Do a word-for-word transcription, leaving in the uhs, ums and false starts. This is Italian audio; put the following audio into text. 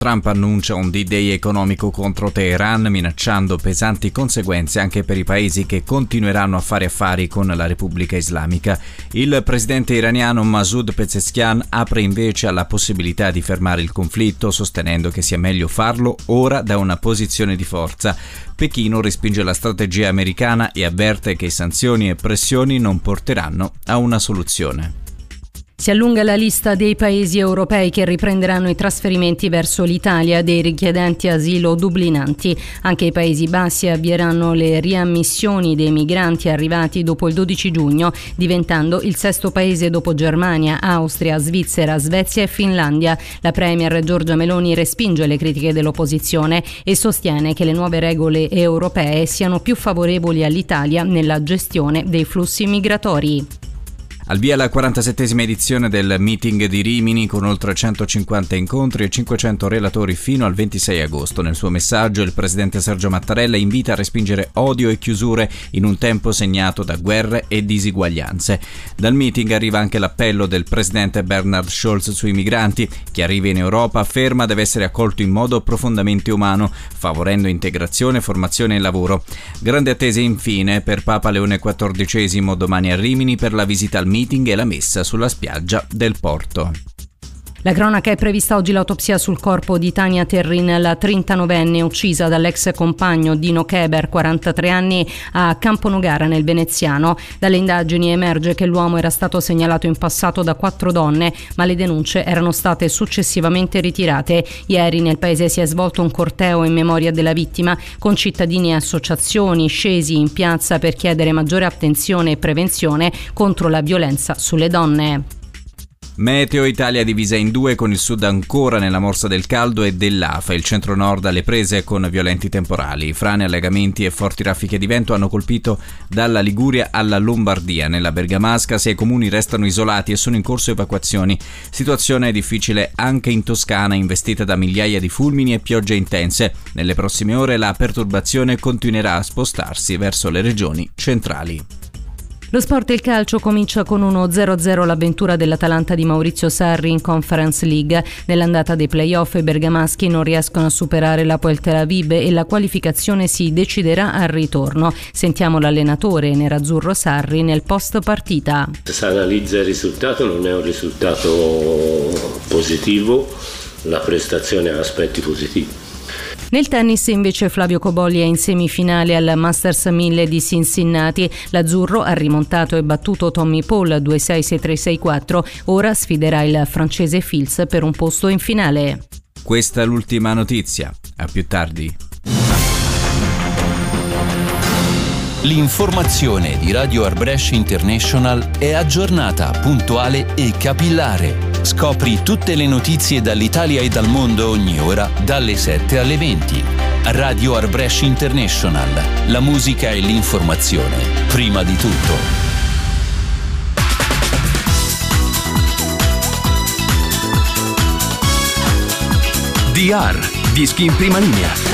Trump annuncia un D-Day economico contro Teheran, minacciando pesanti conseguenze anche per i paesi che continueranno a fare affari con la Repubblica Islamica. Il presidente iraniano Masoud Pezeshkian apre invece alla possibilità di fermare il conflitto, sostenendo che sia meglio farlo ora da una posizione di forza. Pechino respinge la strategia americana e avverte che sanzioni e pressioni non porteranno a una soluzione. Si allunga la lista dei paesi europei che riprenderanno i trasferimenti verso l'Italia dei richiedenti asilo dublinanti. Anche i Paesi Bassi avvieranno le riammissioni dei migranti arrivati dopo il dodici giugno, diventando il sesto paese dopo Germania, Austria, Svizzera, Svezia e Finlandia. La premier Giorgia Meloni respinge le critiche dell'opposizione e sostiene che le nuove regole europee siano più favorevoli all'Italia nella gestione dei flussi migratori. Al via la quarantasettesima edizione del Meeting di Rimini con oltre centocinquanta incontri e cinquecento relatori fino al ventisei agosto. Nel suo messaggio il presidente Sergio Mattarella invita a respingere odio e chiusure in un tempo segnato da guerre e disuguaglianze. Dal meeting arriva anche l'appello del presidente Bernhard Scholz sui migranti. Chi arriva in Europa afferma deve essere accolto in modo profondamente umano, favorendo integrazione, formazione e lavoro. Grande attesa infine per Papa Leone quattordicesimo domani a Rimini per la visita al meeting e la messa sulla spiaggia del porto. La cronaca è prevista oggi l'autopsia sul corpo di Tania Terrin, la trentanovenne uccisa dall'ex compagno Dino Keber, quarantatré anni, a Camponogara nel Veneziano. Dalle indagini emerge che l'uomo era stato segnalato in passato da quattro donne, ma le denunce erano state successivamente ritirate. Ieri nel paese si è svolto un corteo in memoria della vittima, con cittadini e associazioni scesi in piazza per chiedere maggiore attenzione e prevenzione contro la violenza sulle donne. Meteo Italia divisa in due, con il sud ancora nella morsa del caldo e dell'afa, il centro-nord alle prese con violenti temporali. Frane, allagamenti e forti raffiche di vento hanno colpito dalla Liguria alla Lombardia. Nella Bergamasca sei comuni restano isolati e sono in corso evacuazioni. Situazione difficile anche in Toscana, investita da migliaia di fulmini e piogge intense. Nelle prossime ore la perturbazione continuerà a spostarsi verso le regioni centrali. Lo sport e il calcio comincia con uno zero a zero l'avventura dell'Atalanta di Maurizio Sarri in Conference League. Nell'andata dei playoff i bergamaschi non riescono a superare l'Hapoel Tel Aviv e la qualificazione si deciderà al ritorno. Sentiamo l'allenatore nerazzurro Sarri nel post partita. Se analizza il risultato, non è un risultato positivo, la prestazione ha aspetti positivi. Nel tennis invece Flavio Cobolli è in semifinale al Masters mille di Cincinnati. L'azzurro ha rimontato e battuto Tommy Paul due sei sei tre sei quattro. Ora sfiderà il francese Fils per un posto in finale. Questa è l'ultima notizia. A più tardi. L'informazione di Radio Arbresh International è aggiornata, puntuale e capillare. Scopri tutte le notizie dall'Italia e dal mondo ogni ora, dalle sette alle venti. Radio Arbresh International. La musica e l'informazione, prima di tutto. D R, dischi in prima linea.